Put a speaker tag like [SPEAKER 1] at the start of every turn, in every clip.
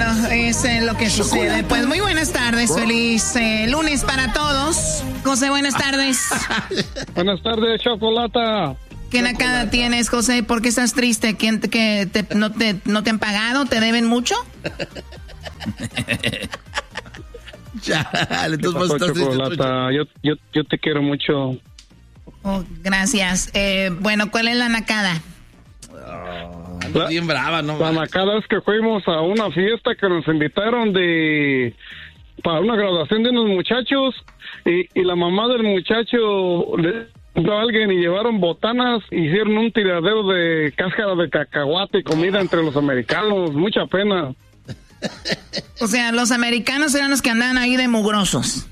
[SPEAKER 1] Bueno, es lo que sucede. Pues muy buenas tardes, feliz lunes para todos. José, buenas tardes.
[SPEAKER 2] Buenas tardes, Chocolata.
[SPEAKER 1] ¿Qué nacada tienes, José? ¿Por qué estás triste? ¿No te han pagado? ¿Te deben mucho?
[SPEAKER 2] Chale, entonces estás Chocolata, yo te quiero mucho.
[SPEAKER 1] Oh, gracias. Bueno, ¿cuál es la nacada?
[SPEAKER 2] Bien brava, ¿no? La nacada es que fuimos a una fiesta que nos invitaron para una graduación de unos muchachos y la mamá del muchacho le dio a alguien y llevaron botanas, hicieron un tiradero de cáscara de cacahuate y comida entre los americanos, mucha pena.
[SPEAKER 1] O sea, los americanos eran los que andaban ahí de mugrosos.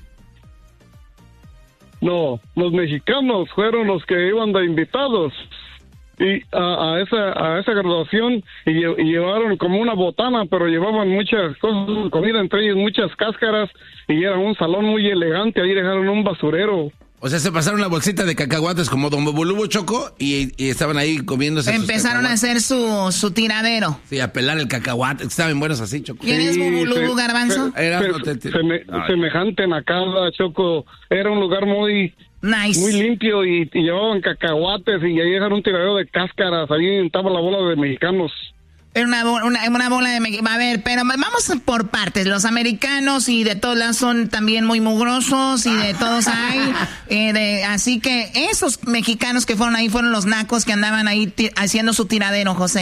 [SPEAKER 2] No, los mexicanos fueron los que iban de invitados y a esa graduación y llevaron como una botana, pero llevaban muchas cosas, comida, entre ellos muchas cáscaras, y era un salón muy elegante. Ahí dejaron un basurero.
[SPEAKER 3] O sea, se pasaron la bolsita de cacahuates como Don Bubulubu, Choco, y estaban ahí comiéndose.
[SPEAKER 1] Empezaron a hacer su tiradero.
[SPEAKER 3] Sí, a pelar el cacahuate. Estaban buenos así, Choco.
[SPEAKER 1] ¿Quién es Bubulubu, Garbanzo?
[SPEAKER 2] Semejante nacada, Choco. Era un lugar muy limpio y llevaban cacahuates y ahí dejaron un tiradero de cáscaras. Ahí estaba la bola de mexicanos.
[SPEAKER 1] Era una bola de mexicanos. A ver, pero vamos por partes. Los americanos y de todos lados son también muy mugrosos y de todos hay. Así que esos mexicanos que fueron ahí fueron los nacos que andaban ahí haciendo su tiradero, José.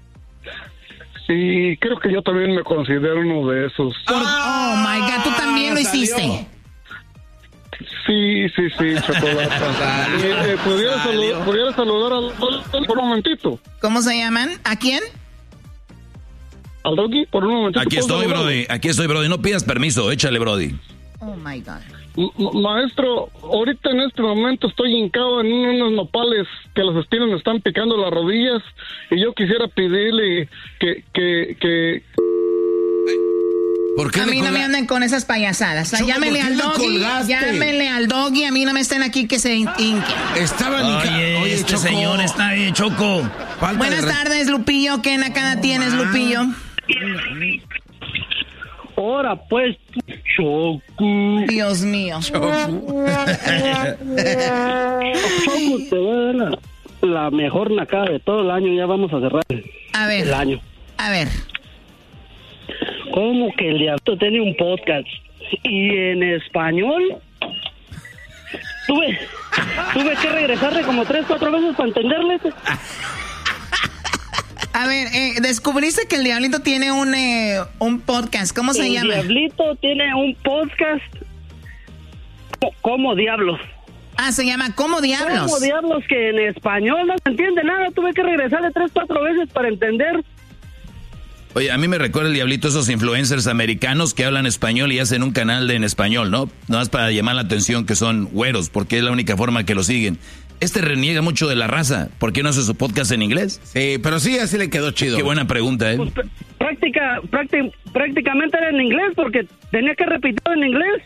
[SPEAKER 2] Sí, creo que yo también me considero uno de esos.
[SPEAKER 1] Oh my God, ¿tú también lo hiciste?
[SPEAKER 2] Sí, Chocolata. ¿Pudiera saludar al por un momentito?
[SPEAKER 1] ¿Cómo se llaman? ¿A quién?
[SPEAKER 2] Al Doggy, por un momentito.
[SPEAKER 3] Aquí estoy, Brody. No pidas permiso, échale, Brody.
[SPEAKER 1] Oh my God.
[SPEAKER 2] Maestro, ahorita en este momento estoy hincado en unos nopales que los espinos me están picando las rodillas y yo quisiera pedirle que...
[SPEAKER 1] ¿Por qué a mí no me anden con esas payasadas. O sea, llámele al Doggy, a mí no me estén aquí que se inquen.
[SPEAKER 3] Oye, este Choco. Señor está ahí, Choco.
[SPEAKER 1] Buenas tardes, Lupillo. ¿Qué nacada tienes, Lupillo?
[SPEAKER 4] Ahora pues, Choco.
[SPEAKER 1] Dios mío.
[SPEAKER 4] Choco, te voy a dar la mejor nacada de todo el año. Ya vamos a cerrar el año.
[SPEAKER 1] A ver.
[SPEAKER 4] ¿Cómo que el diablo tiene un podcast? Y en español tuve que regresarle como 3-4 veces para entenderle.
[SPEAKER 1] A ver, descubriste que el Diablito tiene un podcast. ¿Cómo se llama?
[SPEAKER 4] El Diablito tiene un podcast. ¿Cómo diablos?
[SPEAKER 1] Ah, se llama ¿Cómo diablos?
[SPEAKER 4] ¿Cómo diablos? Que en español no se entiende nada. Tuve que regresarle 3-4 veces para entender.
[SPEAKER 3] Oye, a mí me recuerda el Diablito esos influencers americanos que hablan español y hacen un canal en español, ¿no? No es para llamar la atención que son güeros, porque es la única forma que lo siguen. Reniega mucho de la raza. ¿Por qué no hace su podcast en inglés?
[SPEAKER 5] Sí, pero sí, así le quedó chido.
[SPEAKER 3] Qué buena pregunta, ¿eh?
[SPEAKER 4] Pues, prácticamente era en inglés porque tenía que repetirlo en inglés.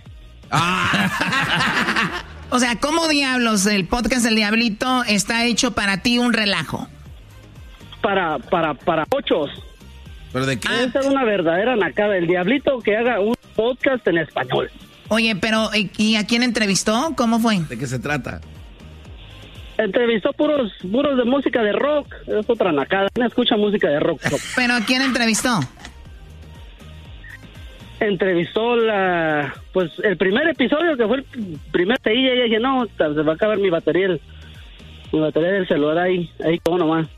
[SPEAKER 1] O sea, ¿cómo diablos el podcast del Diablito está hecho para ti un relajo?
[SPEAKER 4] Para ochos.
[SPEAKER 5] ¿Pero de qué?
[SPEAKER 4] Esa es una verdadera nacada. El Diablito que haga un podcast en español.
[SPEAKER 1] Oye, pero ¿y a quién entrevistó? ¿Cómo fue?
[SPEAKER 5] ¿De qué se trata?
[SPEAKER 4] Entrevistó puros de música de rock. Es otra nacada. ¿Quién escucha música de rock?
[SPEAKER 1] ¿Pero a quién entrevistó?
[SPEAKER 4] Entrevistó pues el primer episodio, que fue el primer TI, y dije, no, se va a acabar mi batería del celular ahí como nomás.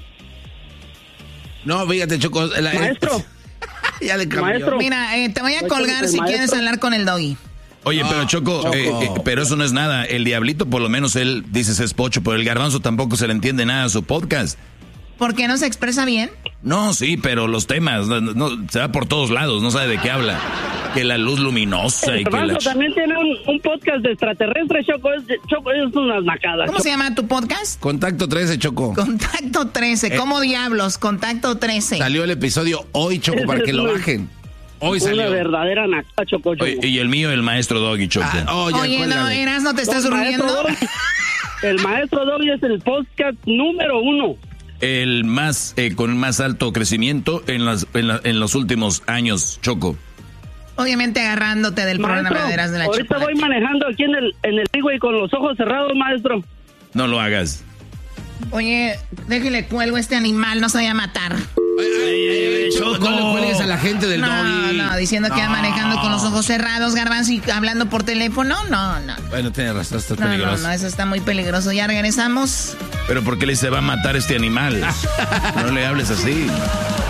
[SPEAKER 5] No, fíjate, Choco.
[SPEAKER 4] Maestro.
[SPEAKER 5] Ya le cambió.
[SPEAKER 4] Maestro.
[SPEAKER 1] Mira, te voy a colgar si quieres hablar con el Doggy.
[SPEAKER 3] Oye, pero Choco. Pero eso no es nada. El Diablito, por lo menos él dice es pocho, pero el Garbanzo tampoco se le entiende nada a su podcast.
[SPEAKER 1] ¿Por qué no se expresa bien?
[SPEAKER 3] No, sí, pero los temas, no, se va por todos lados, no sabe de qué habla. Que la luz luminosa
[SPEAKER 4] el
[SPEAKER 3] y que la...
[SPEAKER 4] también tiene un podcast de extraterrestres, Choco, es unas nacadas.
[SPEAKER 1] ¿Cómo se llama tu podcast?
[SPEAKER 5] Contacto 13, Choco.
[SPEAKER 1] Contacto 13, ¿cómo diablos? Contacto 13.
[SPEAKER 5] Salió el episodio hoy, Choco, para que lo bajen. Hoy salió.
[SPEAKER 4] Una verdadera nacada, Choco.
[SPEAKER 3] Oye, y el mío, el maestro Doggy, Choco.
[SPEAKER 1] Oye, no, Eras, ¿no te estás durmiendo?
[SPEAKER 4] El maestro Doggy es el podcast número 1.
[SPEAKER 3] el más con más alto crecimiento en los últimos años, Choco.
[SPEAKER 1] Obviamente agarrándote del programa de la
[SPEAKER 4] ahorita
[SPEAKER 1] chocolate.
[SPEAKER 4] voy manejando aquí en el highway con los ojos cerrados, maestro.
[SPEAKER 3] No lo hagas.
[SPEAKER 1] Oye, déjele cuelgo a este animal, no se vaya a matar.
[SPEAKER 5] Choco, no le cuelgues a la gente del doggy.
[SPEAKER 1] No, diciendo que va manejando con los ojos cerrados, Garbanzo, y hablando por teléfono, no.
[SPEAKER 3] Bueno, tienes razón, esto es
[SPEAKER 1] No,
[SPEAKER 3] peligroso.
[SPEAKER 1] eso está muy peligroso. Ya regresamos.
[SPEAKER 3] Pero ¿por qué le se va a matar este animal? No le hables así.